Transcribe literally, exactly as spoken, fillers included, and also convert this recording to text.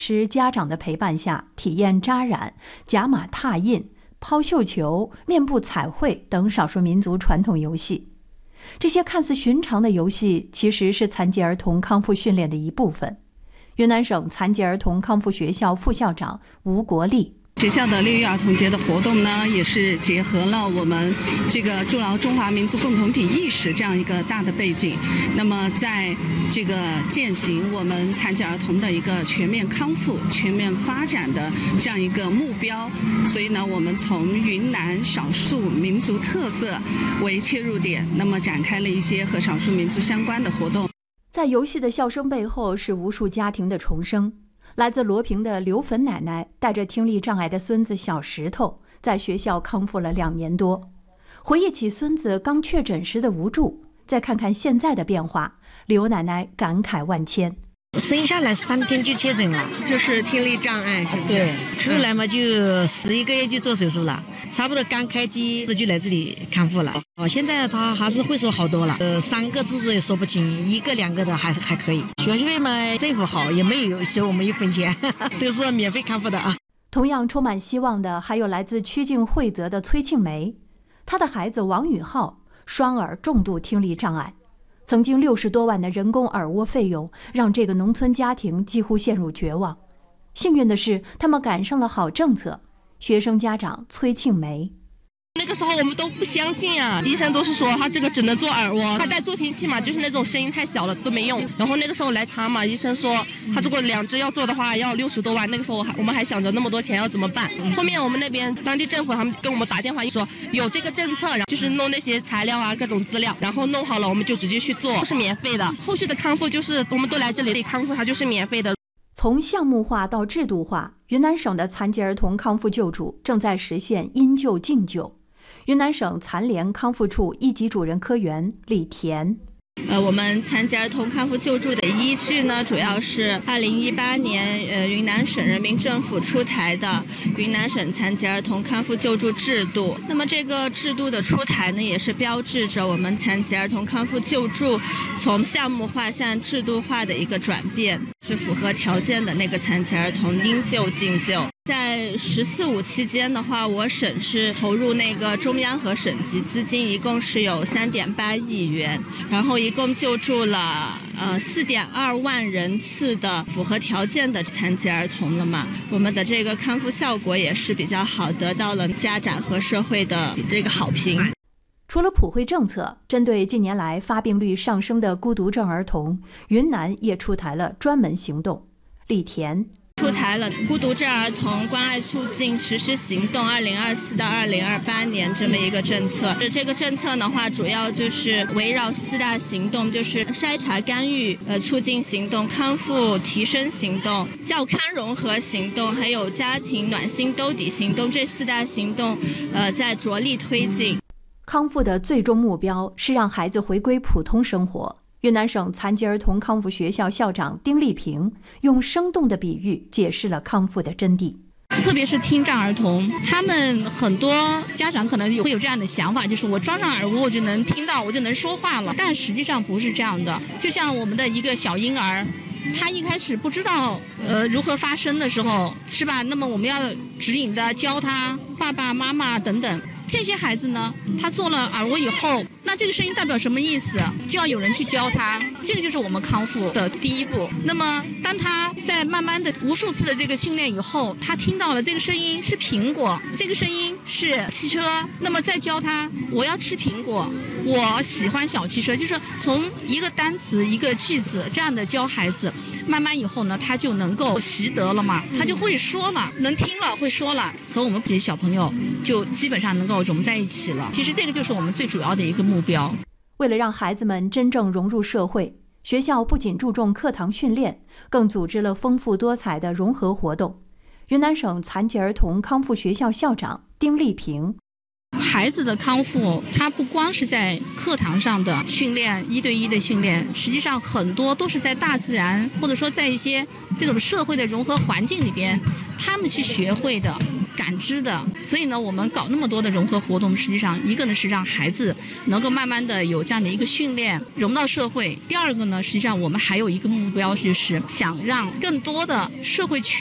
师家长的陪伴下，体验扎染、甲马拓印、抛绣球、面部彩绘等少数民族传统游戏。这些看似寻常的游戏，其实是残疾儿童康复训练的一部分。云南省残疾儿童康复学校副校长吴国立。 学校的六一儿童节的活动呢，也是结合了我们这个筑牢中华民族共同体意识这样一个大的背景。那么，在这个践行我们残疾儿童的一个全面康复、全面发展的这样一个目标，所以呢，我们从云南少数民族特色为切入点，那么展开了一些和少数民族相关的活动。 在游戏的笑声背后，是无数家庭的重生。来自罗平的刘粉奶奶带着听力障碍的孙子小石头，在学校康复了两年多。回忆起孙子刚确诊时的无助，再看看现在的变化，刘奶奶感慨万千。 生下来三天就确诊了， 就是听力障碍是吧？ 对，后来嘛就十一个月就做手术了，差不多刚开机就来这里康复了。哦，现在他还是会说好多了，呃，三个字也说不清，一个两个的还是还可以。学费嘛，政府好，也没有收我们一分钱，都是免费康复的啊。 同样充满希望的还有来自曲靖惠泽的崔庆梅，她的孩子王宇浩双耳重度听力障碍。曾经六十多万的人工耳蜗费用，让这个农村家庭几乎陷入绝望。幸运的是，他们赶上了好政策。学生家长崔庆梅。 那个时候我们都不相信呀、啊，医生都是说他这个只能做耳蜗，他带助听器嘛，就是那种声音太小了都没用。然后那个时候来查嘛，医生说他如果两只要做的话要六十多万，那个时候我们还想着那么多钱要怎么办。后面我们那边当地政府他们跟我们打电话说有这个政策，然后就是弄那些材料啊各种资料，然后弄好了我们就直接去做，是免费的。后续的康复就是我们都来这里康复，它就是免费的。 从项目化到制度化，云南省的残疾儿童康复救助正在实现因救尽救。云南省残联康复处一级主任科员李田。 呃，我们残疾儿童康复救助的依据呢，主要是二零一八年呃云南省人民政府出台的云南省残疾儿童康复救助制度。那么这个制度的出台呢，也是标志着我们残疾儿童康复救助从项目化向制度化的一个转变，是符合条件的那个残疾儿童应救尽救。在十四五期间的话，我省是投入那个中央和省级资金，一共是有三点八亿元，然后一共救助了呃四点二万人次的符合条件的残疾儿童了嘛。我们的这个康复效果也是比较好，得到了家长和社会的这个好评。 除了普惠政策，针对近年来发病率上升的孤独症儿童，云南也出台了专门行动。李田。 出台了孤独症儿童关爱促进实施行动二零二四到二零二八年这么一个政策。这个政策的话，主要就是围绕四大行动，就是筛查干预呃促进行动、康复提升行动、教康融合行动，还有家庭暖心兜底行动，这四大行动呃在着力推进。 康复的最终目标是让孩子回归普通生活。云南省残疾儿童康复学校校长丁丽萍用生动的比喻解释了康复的真谛。 特别是听障儿童，他们很多家长可能会有这样的想法，就是我装上耳蜗我就能听到，我就能说话了，但实际上不是这样的。就像我们的一个小婴儿，他一开始不知道呃如何发声的时候，是吧？那么我们要指引的教他爸爸妈妈等等。这些孩子呢，他做了耳蜗以后，那这个声音代表什么意思？就要有人去教他，这个就是我们康复的第一步。那么当他在慢慢的无数次的这个训练以后，他听到了这个声音是苹果，这个声音是汽车，那么再教他我要吃苹果，我喜欢小汽车，就是从一个单词一个句子这样的教孩子，慢慢以后呢，他就能够习得了嘛，他就会说了，能听了，会说了，和我们这些小朋友就基本上能够融在一起了。其实这个就是我们最主要的一个目标。 为了让孩子们真正融入社会，学校不仅注重课堂训练，更组织了丰富多彩的融合活动。云南省残疾儿童康复学校校长丁丽萍。 孩子的康复，他不光是在课堂上的训练，一对一的训练，实际上很多都是在大自然，或者说在一些这种社会的融合环境里边，他们去学会的。 感知的。所以呢，我们搞那么多的融合活动，实际上一个呢是让孩子能够慢慢的有这样的一个训练，融到社会。第二个呢，实际上我们还有一个目标，就是想让更多的社会群